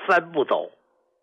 三不走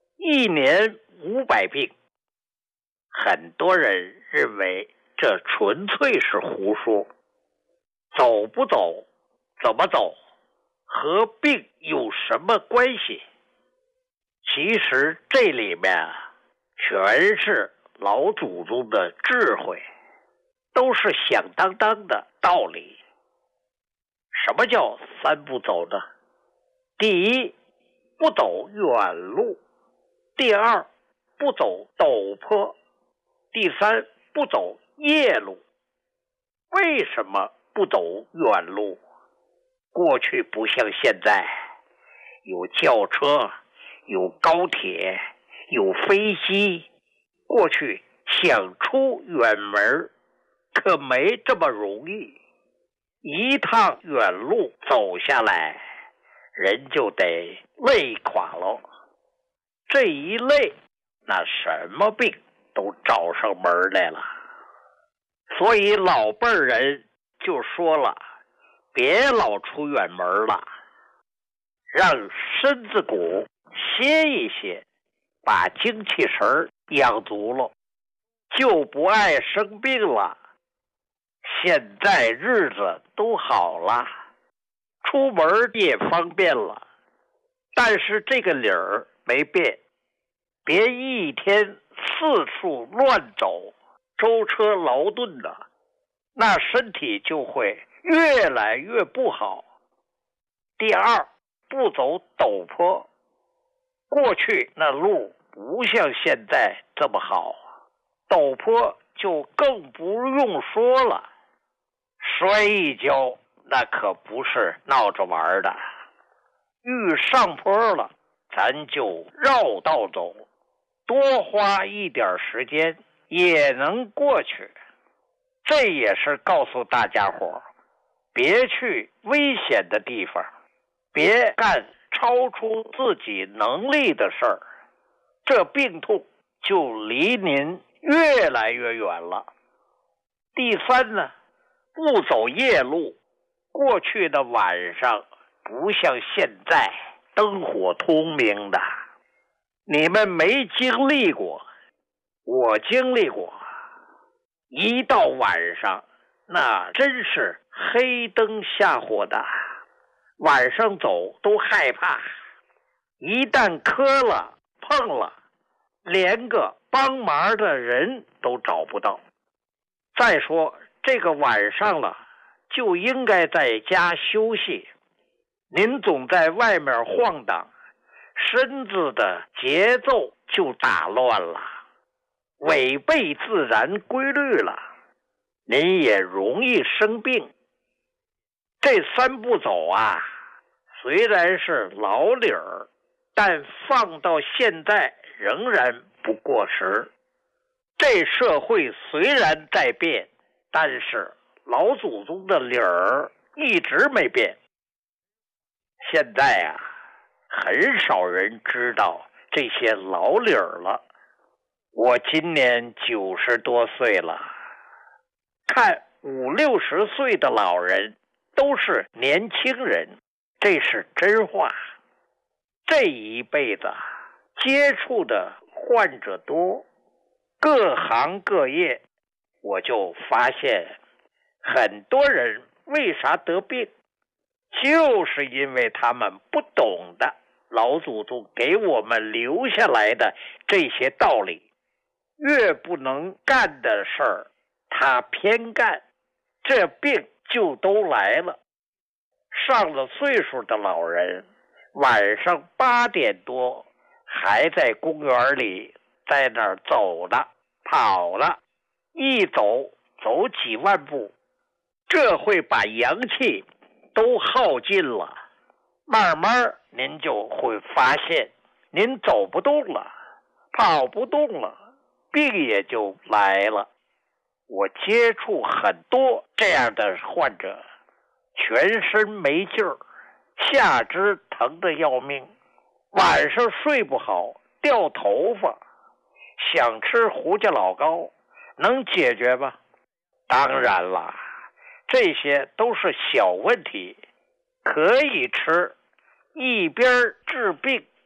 ，1年500病。很多人认为这纯粹是胡说，走不走，怎么走，和病有什么关系？其实这里面全是老祖宗的智慧，都是响当当的道理。什么叫三不走呢？第一，不走远路；第二，不走陡坡；第三，不走夜路。为什么不走远路？过去不像现在，有轿车，有高铁，有飞机。过去想出远门可没这么容易，一趟远路走下来，人就得累垮了。这一累，那什么病都找上门来了。所以老辈人就说了，别老出远门了，让身子骨歇一歇，把精气神养足了，就不爱生病了。现在日子都好了，出门也方便了，但是这个理儿没变，别一天四处乱走，舟车劳顿的，那身体就会越来越不好。第二，不走陡坡，过去那路不像现在这么好，陡坡就更不用说了，摔一跤那可不是闹着玩的。遇上坡了，咱就绕道走，多花一点时间也能过去。这也是告诉大家伙，别去危险的地方，别干超出自己能力的事儿，这病痛就离您越来越远了。第三呢，不走夜路。过去的晚上不像现在灯火通明的，你们没经历过，我经历过。一到晚上，那真是黑灯瞎火的，晚上走都害怕，一旦磕了碰了，连个帮忙的人都找不到。再说这个晚上了，就应该在家休息，您总在外面晃荡，身子的节奏就打乱了，违背自然规律了，您也容易生病。这三不走啊，虽然是老理儿，但放到现在仍然不过时。这社会虽然在变，但是老祖宗的理儿一直没变。现在啊，很少人知道这些老理儿了。我今年90多岁了，看50、60岁的老人都是年轻人，这是真话。这一辈子接触的患者多，各行各业，我就发现很多人为啥得病，就是因为他们不懂得老祖宗给我们留下来的这些道理。越不能干的事儿，他偏干，这病就都来了。上了岁数的老人，晚上8点多还在公园里在那儿走呢，跑了，一走几万步，这会把阳气都耗尽了。慢慢您就会发现，您走不动了，跑不动了，病也就来了。我接触很多这样的患者，全身没劲儿，下肢疼得要命，晚上睡不好，掉头发，想吃胡家老膏，能解决吗？当然了，这些都是小问题，可以吃，一边治病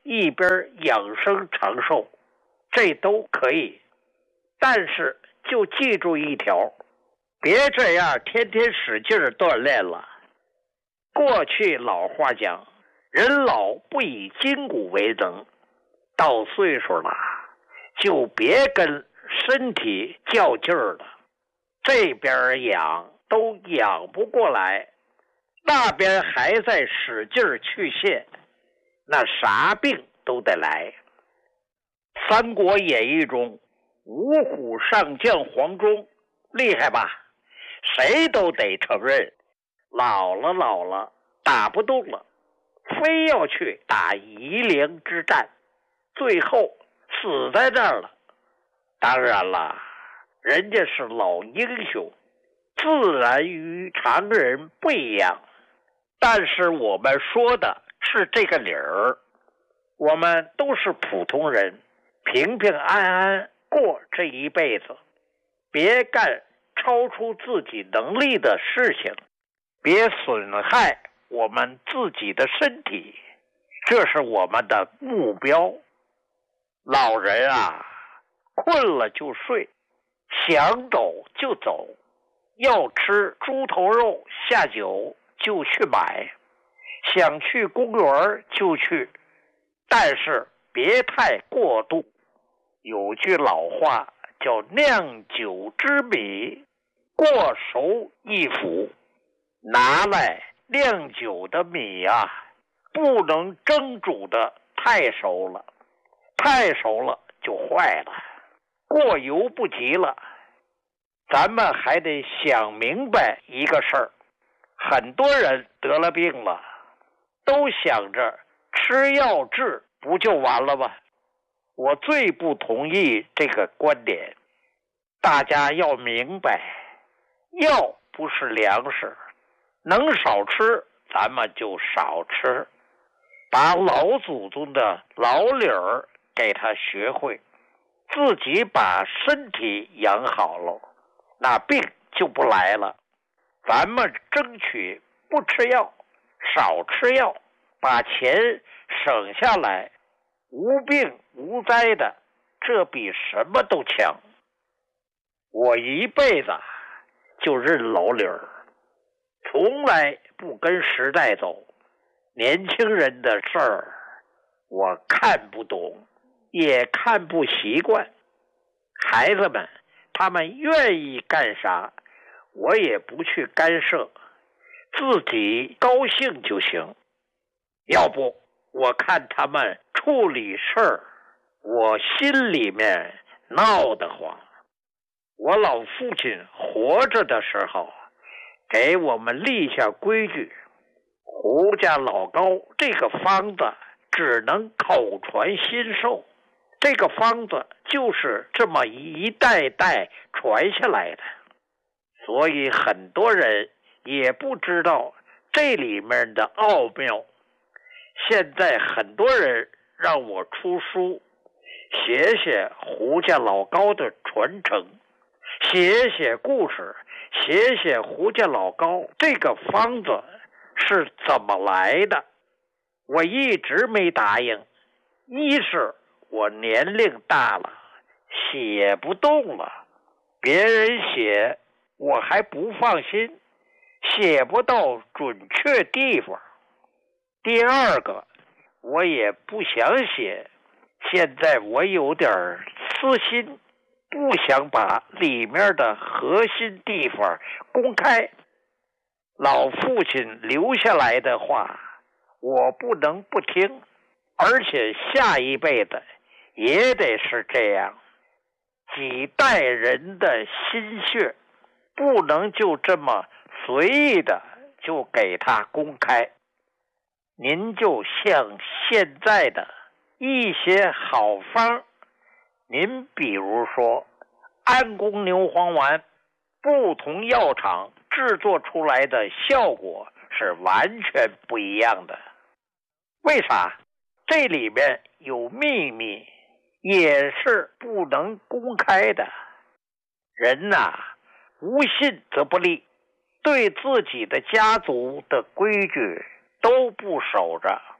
一边养生长寿，这都可以。但是就记住一条，别这样天天使劲锻炼了。过去老话讲，人老不以筋骨为能，到岁数了就别跟身体较劲儿了，这边养都养不过来，那边还在使劲去泄，那啥病都得来。三国演义中，五虎上将黄忠厉害吧？谁都得承认，老了打不动了，非要去打夷陵之战，最后死在那儿了。当然了，人家是老英雄，自然与常人不一样。但是我们说的是这个理儿，我们都是普通人，平平安安过这一辈子，别干超出自己能力的事情，别损害我们自己的身体，这是我们的目标。老人啊，困了就睡，想走就走，要吃猪头肉下酒就去买，想去公园就去，但是别太过度。有句老话叫酿酒之米，过熟易腐。拿来酿酒的米啊，不能蒸煮的太熟了，太熟了就坏了，过犹不及了。咱们还得想明白一个事儿，很多人得了病了，都想着吃药治不就完了吗？我最不同意这个观点。大家要明白，药不是粮食，能少吃咱们就少吃，把老祖宗的老理儿给他学会，自己把身体养好了，那病就不来了。咱们争取不吃药，少吃药，把钱省下来，无病无灾的，这比什么都强。我一辈子就认老理儿，从来不跟时代走。年轻人的事儿我看不懂，也看不习惯。孩子们他们愿意干啥，我也不去干涉，自己高兴就行。要不我看他们处理事儿，我心里面闹得慌。我老父亲活着的时候，给我们立下规矩，胡家老高这个方子只能口传心授，这个方子就是这么一代代传下来的，所以很多人也不知道这里面的奥妙。现在很多人让我出书，写写胡家老高的传承，写写故事，写写胡家老高这个方子是怎么来的。我一直没答应，一是我年龄大了，写不动了，别人写我还不放心，写不到准确地方。第二个，我也不想写，现在我有点私心，不想把里面的核心地方公开。老父亲留下来的话，我不能不听，而且下一辈子也得是这样。几代人的心血，不能就这么随意的就给他公开。您就像现在的一些好方，您比如说安宫牛黄丸，不同药厂制作出来的效果是完全不一样的。为啥？这里面有秘密，也是不能公开的。人呐，无信则不立，对自己的家族的规矩都不守着，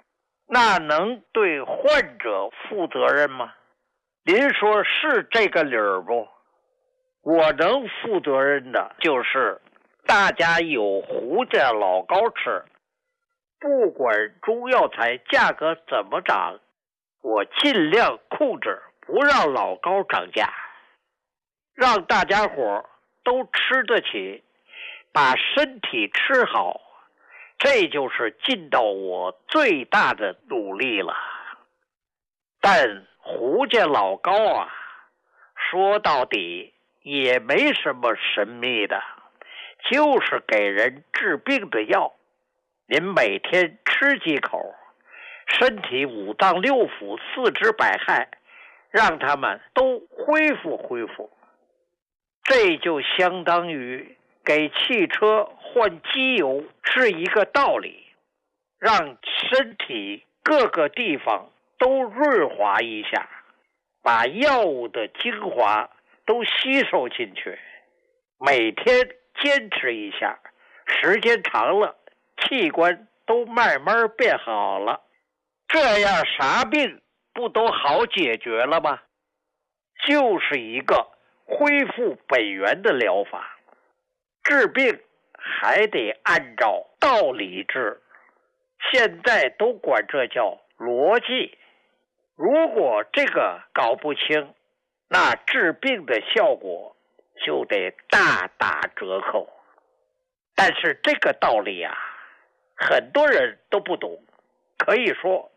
那能对患者负责任吗？您说是这个理儿不？我能负责任的就是大家有胡家老高吃，不管中药材价格怎么涨，我尽量控制不让老高涨价，让大家伙都吃得起，把身体吃好，这就是尽到我最大的努力了。但胡家老高啊，说到底也没什么神秘的，就是给人治病的药。您每天吃几口，身体五脏六腑、四肢百骸，让他们都恢复。这就相当于给汽车换机油是一个道理，让身体各个地方都润滑一下，把药物的精华都吸收进去。每天坚持一下，时间长了，器官都慢慢变好了，这样啥病不都好解决了吗？就是一个恢复本源的疗法。治病还得按照道理治，现在都管这叫逻辑。如果这个搞不清，那治病的效果就得大打折扣。但是这个道理啊，很多人都不懂，可以说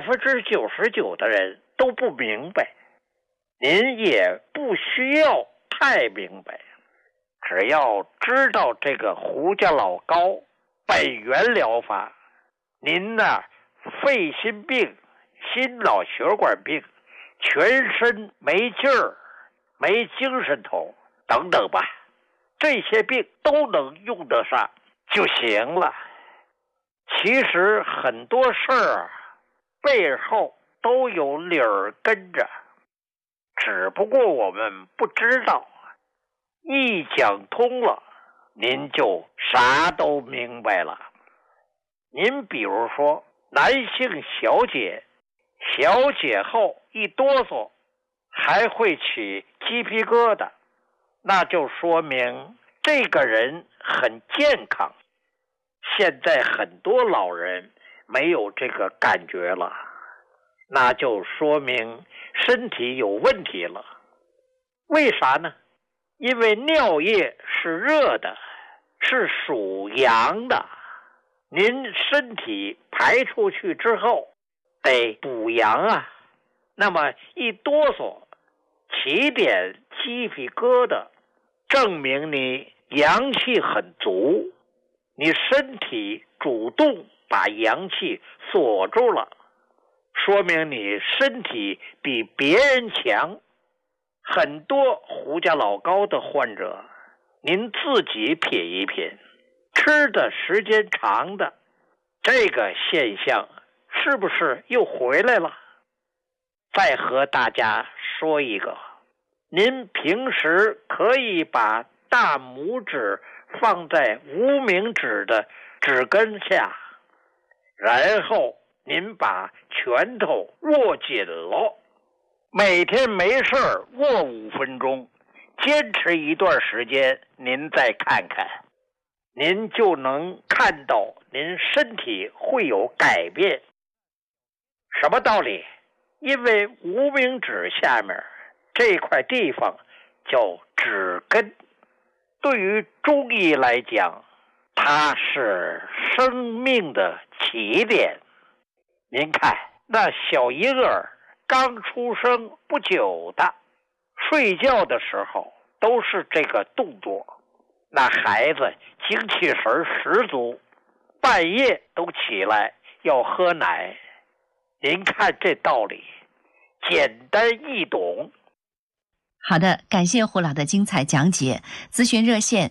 99%的人都不明白。您也不需要太明白，只要知道这个胡家老高本源疗法，您呢肺心病、心脑血管病、全身没劲儿、没精神头等等吧，这些病都能用得上就行了。其实很多事儿背后都有理儿跟着，只不过我们不知道。一讲通了，您就啥都明白了。您比如说男性小解后一哆嗦还会起鸡皮疙瘩，那就说明这个人很健康。现在很多老人没有这个感觉了，那就说明身体有问题了。为啥呢？因为尿液是热的，是属阳的，您身体排出去之后得补阳啊。那么一哆嗦起点鸡皮疙瘩，证明你阳气很足，你身体主动把阳气锁住了，说明你身体比别人强。很多胡家老高的患者，您自己品一品，吃的时间长的，这个现象是不是又回来了？再和大家说一个，您平时可以把大拇指放在无名指的指根下，然后您把拳头握紧了，每天没事握5分钟，坚持一段时间，您再看看，您就能看到您身体会有改变。什么道理？因为无名指下面这块地方叫指根，对于中医来讲，它是生命的起点。您看那小婴儿刚出生不久的，睡觉的时候都是这个动作，那孩子精气神十足，半夜都起来要喝奶。您看这道理简单易懂。 好的，感谢胡老的精彩讲解。咨询热线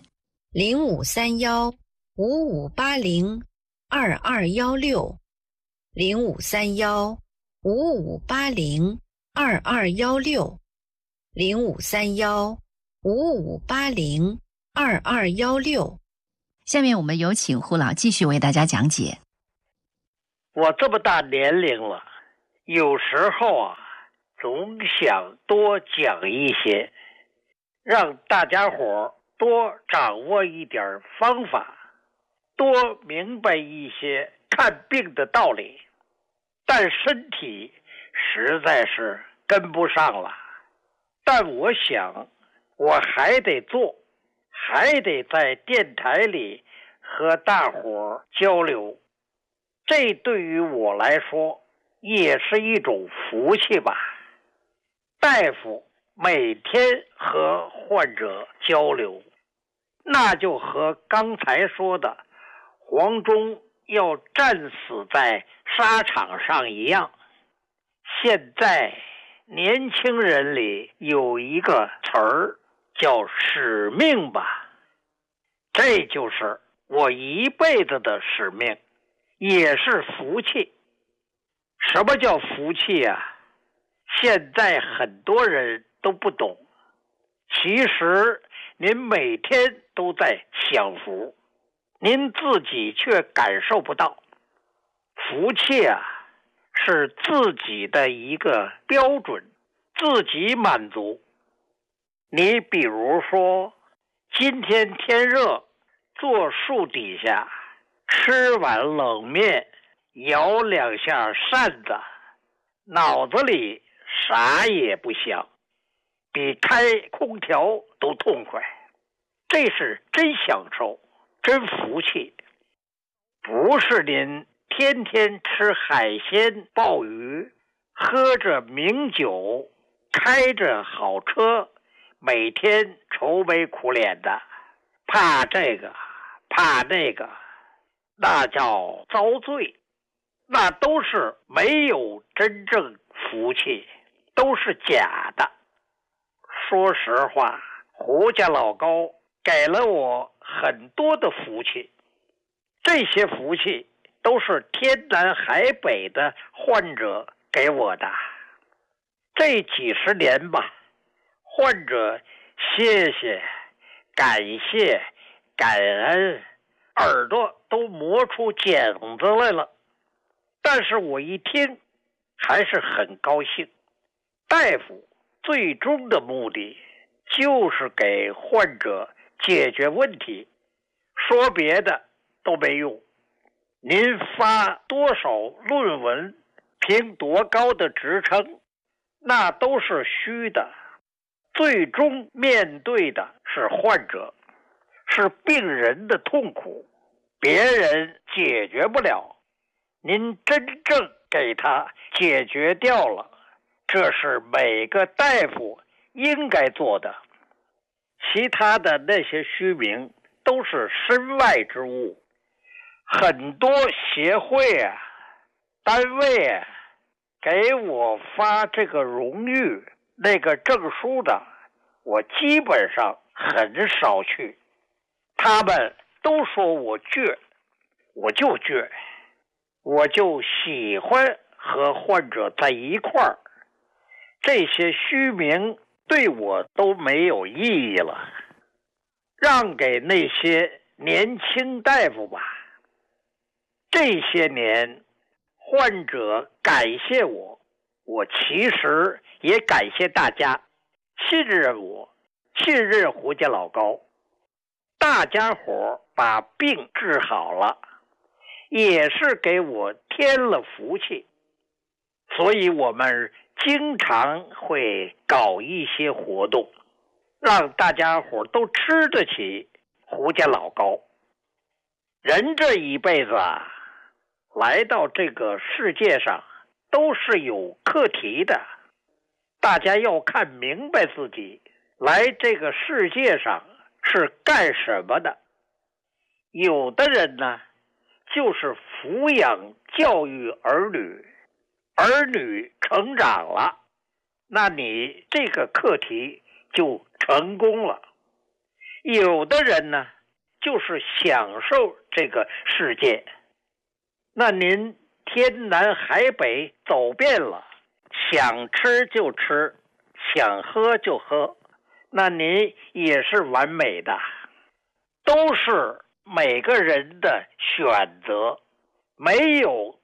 053155802216，053155802216。 下面我们有请胡老继续为大家讲解。 我这么大年龄了，有时候啊，总想多讲一些，让大家伙多掌握一点方法，多明白一些看病的道理，但身体实在是跟不上了。但我想我还得做，还得在电台里和大伙交流，这对于我来说也是一种福气吧。大夫每天和患者交流，那就和刚才说的黄忠要战死在沙场上一样。现在年轻人里有一个词儿叫使命吧，这就是我一辈子的使命，也是福气。什么叫福气啊？现在很多人都不懂，其实您每天都在享福，您自己却感受不到。福气啊，是自己的一个标准，自己满足。你比如说，今天天热，坐树底下，吃碗冷面，摇两下扇子，脑子里啥也不想，比开空调都痛快。这是真享受，真福气。不是您天天吃海鲜鲍鱼，喝着名酒，开着好车，每天愁眉苦脸的，怕这个怕那个，那叫遭罪。那都是没有真正福气，都是假的。说实话，胡家老高给了我很多的福气，这些福气都是天南海北的患者给我的。这几十年吧，患者谢谢、感谢、感恩，耳朵都磨出茧子来了。但是我一听还是很高兴。大夫最终的目的就是给患者解决问题，说别的都没用。您发多少论文，评多高的职称，那都是虚的。最终面对的是患者，是病人的痛苦，别人解决不了，您真正给他解决掉了，这是每个大夫应该做的。其他的那些虚名都是身外之物。很多协会啊、单位啊，给我发这个荣誉那个证书的，我基本上很少去。他们都说我倔，我就倔。我就喜欢和患者在一块儿，这些虚名对我都没有意义了，让给那些年轻大夫吧。这些年，患者感谢我，我其实也感谢大家，信任我，信任胡家老高。大家伙把病治好了，也是给我添了福气，所以我们经常会搞一些活动，让大家伙都吃得起胡家老高。人这一辈子啊，来到这个世界上都是有课题的，大家要看明白自己来这个世界上是干什么的。有的人呢，就是抚养教育儿女，儿女成长了，那你这个课题就成功了。有的人呢，就是享受这个世界，那您天南海北走遍了，想吃就吃，想喝就喝，那您也是完美的。都是每个人的选择，没有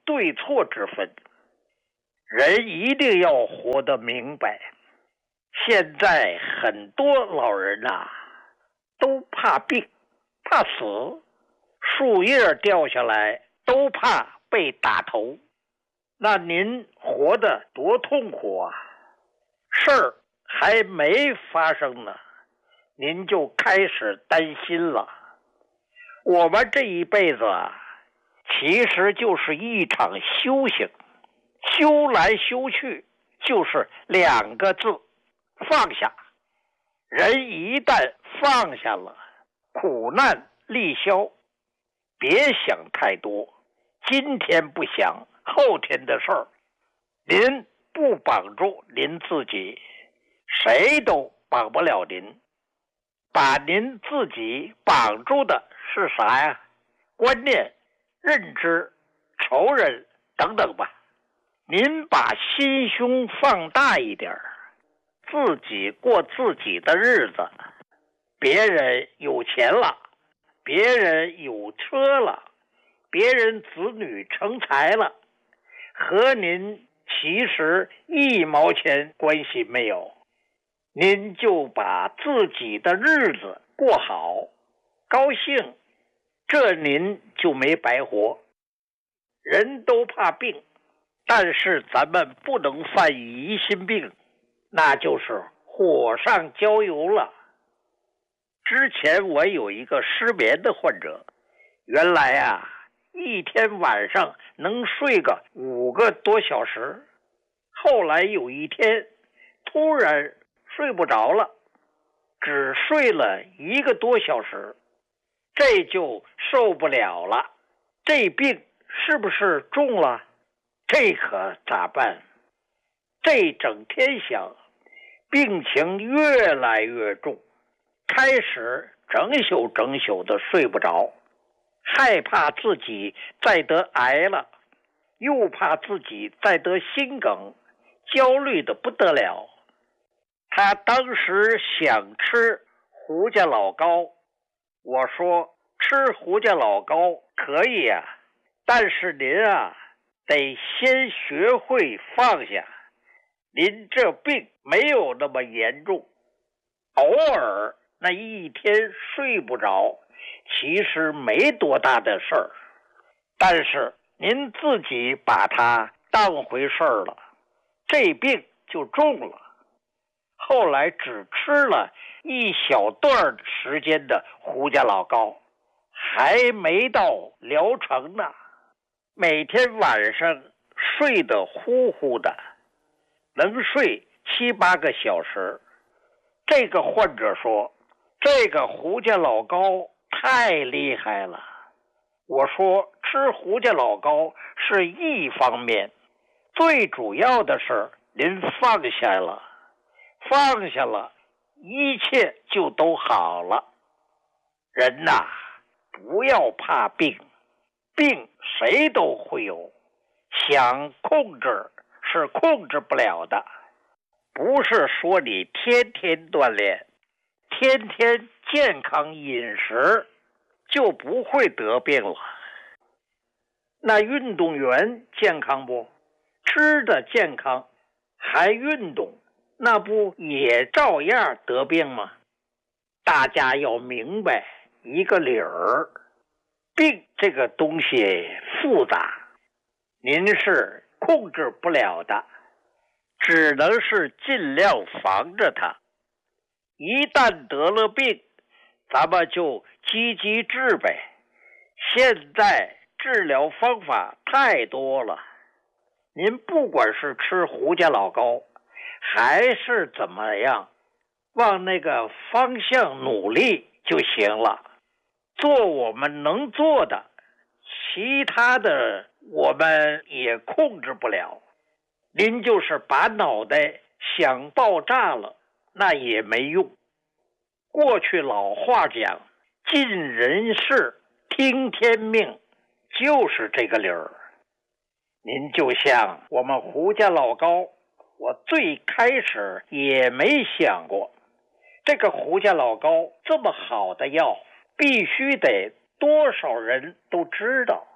对错之分。人一定要活得明白。现在很多老人都怕病，怕死，树叶掉下来都怕被打头。那您活得多痛苦啊！事儿还没发生呢，您就开始担心了。我们这一辈子其实就是一场修行，修来修去就是2个字：放下。人一旦放下了，苦难立消，别想太多，今天不想，后天的事儿，您不绑住您自己，谁都绑不了您。把您自己绑住的是啥呀？观念、认知、仇人等等吧。您把心胸放大一点，自己过自己的日子。别人有钱了，别人有车了，别人子女成才了，和您其实1毛钱关系没有。您就把自己的日子过好，高兴，这您就没白活。人都怕病，但是咱们不能犯疑心病，那就是火上浇油了。之前我有一个失眠的患者，原来一天晚上能睡个5个多小时，后来有一天突然睡不着了，只睡了1个多小时，这就受不了了。这病是不是重了？这可咋办？这整天想，病情越来越重，开始整宿的睡不着，害怕自己再得癌了，又怕自己再得心梗，焦虑的不得了。他当时想吃胡家老膏，我说吃胡家老膏可以但是您得先学会放下。您这病没有那么严重，偶尔那一天睡不着，其实没多大的事儿，但是您自己把它当回事儿了，这病就重了。后来只吃了一小段时间的胡家老膏，还没到疗程呢。每天晚上睡得呼呼的，能睡7、8个小时。这个患者说，这个胡家老膏太厉害了。我说吃胡家老膏是一方面，最主要的是您放下了，放下了，一切就都好了。人不要怕病，病谁都会有，想控制是控制不了的。不是说你天天锻炼，天天健康饮食就不会得病了。那运动员健康不？吃的健康还运动，那不也照样得病吗？大家要明白一个理儿，病这个东西复杂，您是控制不了的，只能是尽量防着它。一旦得了病，咱们就积极治呗。现在治疗方法太多了，您不管是吃胡家老膏还是怎么样，往那个方向努力就行了。做我们能做的，其他的我们也控制不了。您就是把脑袋想爆炸了，那也没用。过去老话讲，尽人事，听天命，就是这个理儿。您就像我们胡家老膏，我最开始也没想过，这个胡家老膏这么好的药，必须得多少人都知道，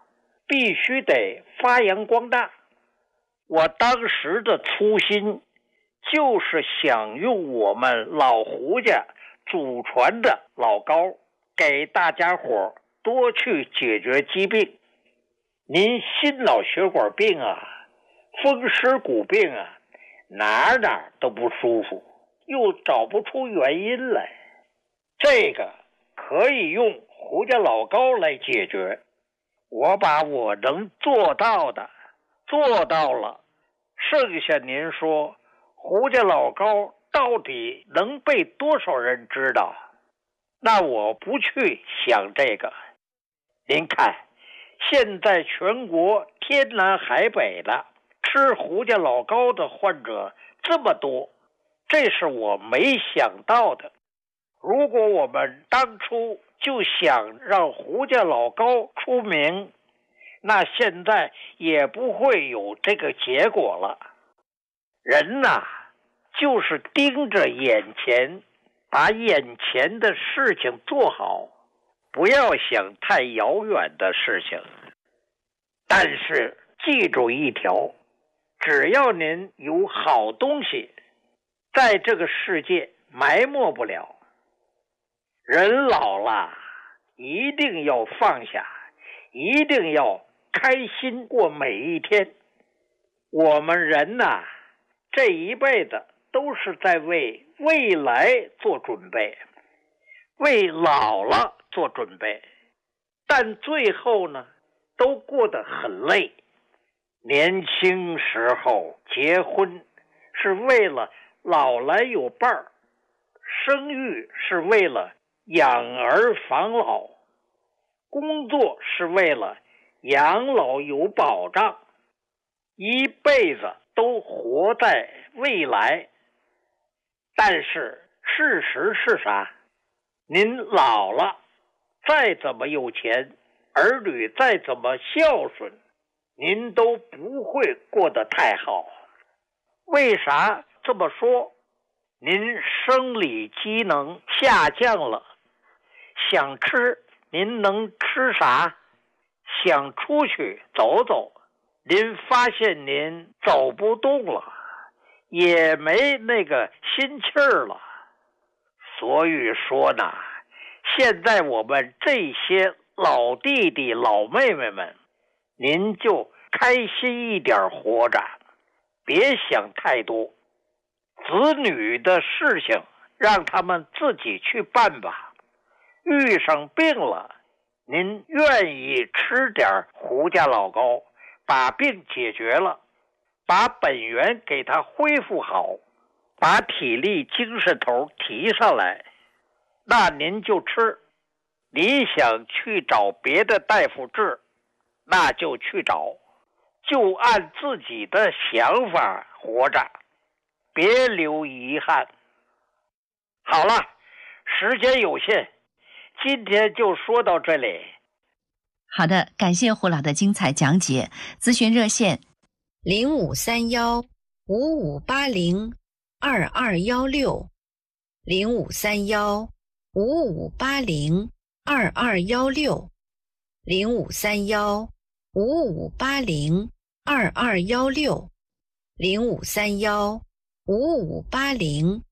必须得发扬光大。我当时的初心就是想用我们老胡家祖传的老膏，给大家伙多去解决疾病。您心脑血管病啊，风湿骨病啊，哪都不舒服，又找不出原因来，这个可以用胡家老膏来解决。我把我能做到的做到了，剩下您说胡家老膏到底能被多少人知道？那我不去想这个。您看，现在全国天南海北的吃胡家老膏的患者这么多，这是我没想到的。如果我们当初就想让胡家老膏出名，那现在也不会有这个结果了。人呐，就是盯着眼前，把眼前的事情做好，不要想太遥远的事情。但是记住一条，只要您有好东西，在这个世界埋没不了。人老了，一定要放下，一定要开心过每一天。我们人呐，这一辈子都是在为未来做准备，为老了做准备，但最后呢，都过得很累。年轻时候结婚是为了老来有伴儿，生育是为了养儿防老，工作是为了养老有保障，一辈子都活在未来。但是事实是啥？您老了，再怎么有钱，儿女再怎么孝顺，您都不会过得太好。为啥这么说？您生理机能下降了，想吃您能吃啥？想出去走走，您发现您走不动了，也没那个心气儿了。所以说呢，现在我们这些老弟弟老妹妹们，您就开心一点活着，别想太多。子女的事情让他们自己去办吧。遇上病了，您愿意吃点胡家老膏，把病解决了，把本源给他恢复好，把体力精神头提上来，那您就吃。你想去找别的大夫治，那就去找，就按自己的想法活着，别留遗憾。好了，时间有限，今天就说到这里。 好的，感谢胡老的精彩讲解。咨询热线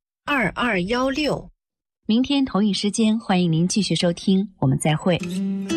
053155802216053155802216。 明天同一时间，欢迎您继续收听，我们再会。